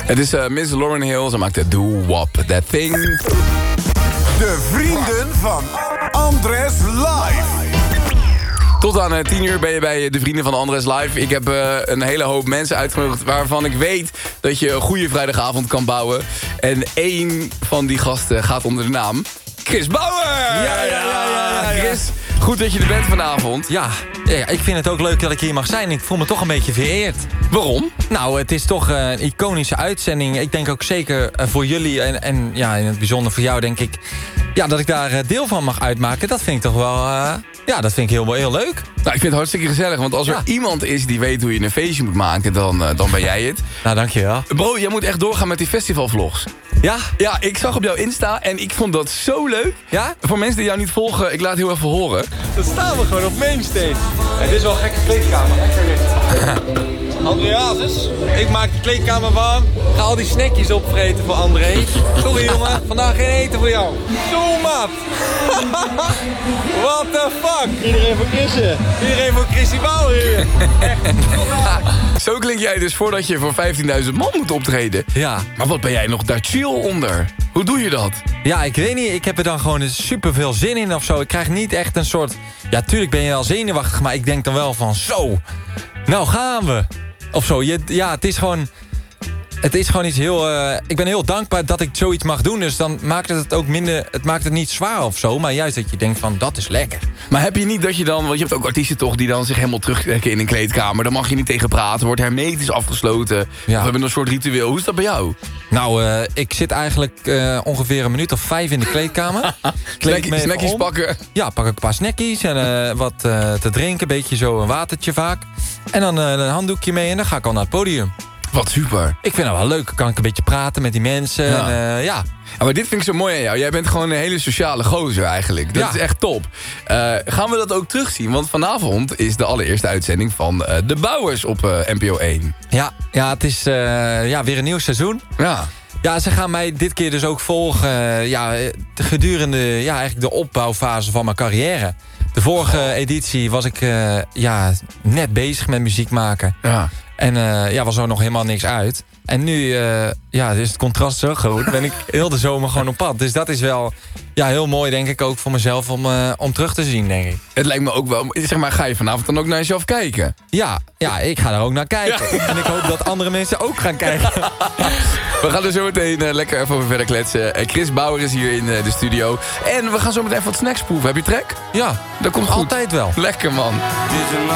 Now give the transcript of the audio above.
Het is Miss Lauryn Hill, ze maakt de doo-wop, that thing. De vrienden van Andres Live. Tot aan 10 uur ben je bij de vrienden van Andres Live. Ik heb een hele hoop mensen uitgenodigd waarvan ik weet dat je een goede vrijdagavond kan bouwen. En één van die gasten gaat onder de naam Chris Bauer! Ja. Chris, goed dat je er bent vanavond. Ja, ik vind het ook leuk dat ik hier mag zijn. Ik voel me toch een beetje vereerd. Waarom? Nou, het is toch een iconische uitzending. Ik denk ook zeker voor jullie en ja, in het bijzonder voor jou denk ik... Ja, dat ik daar deel van mag uitmaken, dat vind ik toch wel... Ja, dat vind ik heel leuk. Nou, ik vind het hartstikke gezellig, want als er iemand is die weet hoe je een feestje moet maken, dan ben jij het. Nou, dankjewel. Bro, jij moet echt doorgaan met die festivalvlogs. Ja? Ja, ik zag op jouw Insta en ik vond dat zo leuk. Ja? Voor mensen die jou niet volgen, ik laat heel even horen. Dan staan we gewoon op Mainstage. Het is wel een gekke kleedkamer, hè? Andreas, ik maak de kleedkamer warm. Ga al die snackjes opvreten voor André. Sorry jongen, vandaag geen eten voor jou. Zo maat. What the fuck? Iedereen voor Chrisje. Iedereen voor Chrissy Bauer hier. Zo klink jij dus voordat je voor 15.000 man moet optreden. Ja. Maar wat ben jij nog daar chill onder? Hoe doe je dat? Ja, ik weet niet. Ik heb er dan gewoon super veel zin in of zo. Ik krijg niet echt een soort... Ja, tuurlijk ben je wel zenuwachtig, maar ik denk dan wel van zo. Nou gaan we. Of zo. Ja, het is gewoon... Het is gewoon iets heel... ik ben heel dankbaar dat ik zoiets mag doen. Dus dan maakt het ook minder... Het maakt het niet zwaar of zo. Maar juist dat je denkt van, dat is lekker. Maar heb je niet dat je dan... Want je hebt ook artiesten toch die dan zich helemaal terugtrekken in een kleedkamer. Daar mag je niet tegen praten. Wordt hermetisch afgesloten. Ja. We hebben een soort ritueel. Hoe is dat bij jou? Nou, ik zit eigenlijk ongeveer een minuut of 5 in de kleedkamer. Snackies pakken. Ja, pak ik een paar snackies en wat te drinken. Een beetje zo een watertje vaak. En dan een handdoekje mee en dan ga ik al naar het podium. Wat super. Ik vind het wel leuk. Kan ik een beetje praten met die mensen. Ja. En, ja. Ja, maar dit vind ik zo mooi aan jou. Jij bent gewoon een hele sociale gozer eigenlijk. Dat is echt top. Gaan we dat ook terugzien? Want vanavond is de allereerste uitzending van De Bouwers op NPO 1. Ja, het is weer een nieuw seizoen. Ja. Ja, ze gaan mij dit keer dus ook volgen gedurende eigenlijk de opbouwfase van mijn carrière. De vorige editie was ik net bezig met muziek maken. Ja. En was er nog helemaal niks uit. En nu is het contrast zo groot. Ben ik heel de zomer gewoon op pad. Dus dat is wel heel mooi, denk ik, ook voor mezelf om terug te zien, denk ik. Het lijkt me ook wel... Zeg maar, ga je vanavond dan ook naar jezelf kijken? Ja, ik ga daar ook naar kijken. Ja. En ik hoop dat andere mensen ook gaan kijken. We gaan er zo meteen lekker even over verder kletsen. Chris Bauer is hier in de studio. En we gaan zo meteen even wat snacks proeven. Heb je trek? Ja, dat komt goed. Altijd wel. Lekker, man.